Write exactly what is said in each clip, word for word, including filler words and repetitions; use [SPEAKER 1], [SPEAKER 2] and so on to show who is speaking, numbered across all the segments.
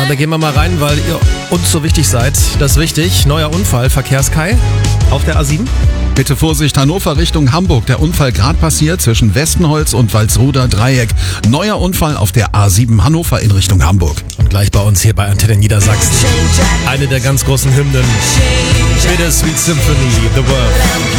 [SPEAKER 1] da gehen wir mal rein, weil ihr uns so wichtig seid. Das ist wichtig. Neuer Unfall, Verkehrskai auf der A sieben.
[SPEAKER 2] Bitte Vorsicht, Hannover Richtung Hamburg. Der Unfall gerade passiert zwischen Westenholz und Walsroder Dreieck. Neuer Unfall auf der A sieben Hannover in Richtung Hamburg.
[SPEAKER 1] Und gleich bei uns hier bei Antenne Niedersachsen. Eine der ganz großen Hymnen. Bittersweet Symphony, The World.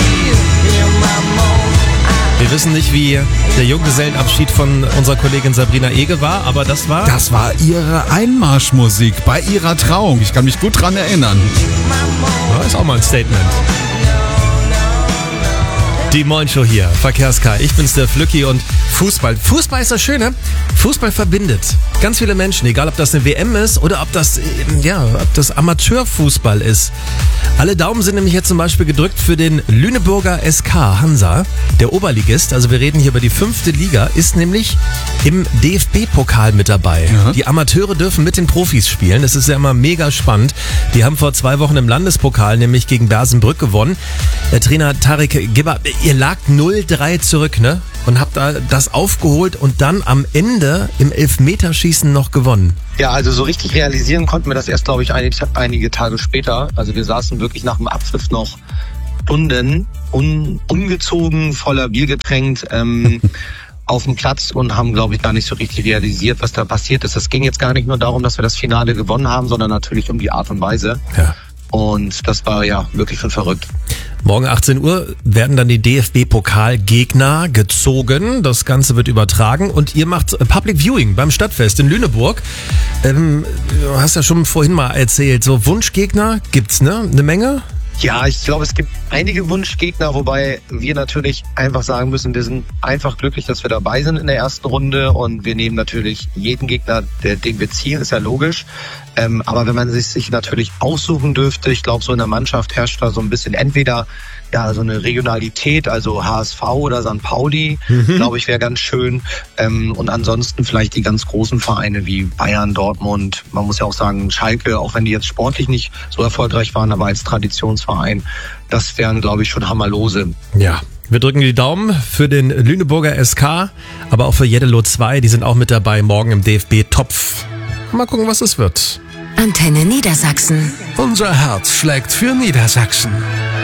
[SPEAKER 1] Wir wissen nicht, wie der Junggesellenabschied von unserer Kollegin Sabrina Ege war, aber das war...
[SPEAKER 2] Das war ihre Einmarschmusik bei ihrer Trauung. Ich kann mich gut dran erinnern.
[SPEAKER 1] Ja, ist auch mal ein Statement. Die Moin-Show hier, Verkehrskai. Ich bin's, der Flücki, und Fußball. Fußball ist das Schöne. Fußball verbindet ganz viele Menschen, egal ob das eine W M ist oder ob das, ja, ob das Amateurfußball ist. Alle Daumen sind nämlich jetzt zum Beispiel gedrückt für den Lüneburger S K Hansa, der Oberligist. Also wir reden hier über die fünfte Liga, ist nämlich im D F B-Pokal mit dabei. Ja. Die Amateure dürfen mit den Profis spielen. Das ist ja immer mega spannend. Die haben vor zwei Wochen im Landespokal nämlich gegen Bersenbrück gewonnen. Der Trainer Tarek Gibber, ihr lagt null drei zurück, ne? Und habt da das aufgeholt und dann am Ende im Elfmeterschießen noch gewonnen.
[SPEAKER 3] Ja, also so richtig realisieren konnten wir das erst, glaube ich, einige, einige Tage später. Also wir saßen wirklich nach dem Abpfiff noch Stunden un, ungezogen, voller Bier getränkt ähm, auf dem Platz und haben, glaube ich, gar nicht so richtig realisiert, was da passiert ist. Es ging jetzt gar nicht nur darum, dass wir das Finale gewonnen haben, sondern natürlich um die Art und Weise. Ja. Und das war ja wirklich schon verrückt.
[SPEAKER 1] Morgen achtzehn Uhr werden dann die D F B-Pokalgegner gezogen. Das Ganze wird übertragen und ihr macht Public Viewing beim Stadtfest in Lüneburg. Ähm, du hast ja schon vorhin mal erzählt, so Wunschgegner gibt's, ne? Eine Menge?
[SPEAKER 3] Ja, ich glaube, es gibt einige Wunschgegner, wobei wir natürlich einfach sagen müssen, wir sind einfach glücklich, dass wir dabei sind in der ersten Runde und wir nehmen natürlich jeden Gegner, der, den wir ziehen, ist ja logisch. Ähm, aber wenn man sich, sich natürlich aussuchen dürfte, ich glaube, so in der Mannschaft herrscht da so ein bisschen entweder ja so eine Regionalität, also H S V oder Sankt Pauli, mhm. glaube ich, wäre ganz schön. Ähm, und ansonsten vielleicht die ganz großen Vereine wie Bayern, Dortmund. Man muss ja auch sagen, Schalke, auch wenn die jetzt sportlich nicht so erfolgreich waren, aber als Traditionsverein, das wären, glaube ich, schon Hammerlose.
[SPEAKER 1] Ja. Wir drücken die Daumen für den Lüneburger S K, aber auch für Jeddelo zwei, die sind auch mit dabei morgen im D F B-Topf. Mal gucken, was es wird.
[SPEAKER 4] Antenne Niedersachsen.
[SPEAKER 5] Unser Herz schlägt für Niedersachsen.